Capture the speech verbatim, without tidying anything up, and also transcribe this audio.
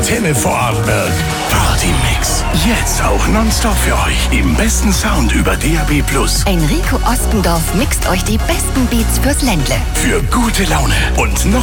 Antenne Vorarlberg. Party-Mix. Jetzt auch nonstop für euch. Im besten Sound über D A B plus. Enrico Ostendorf mixt euch die besten Beats fürs Ländle. Für gute Laune und noch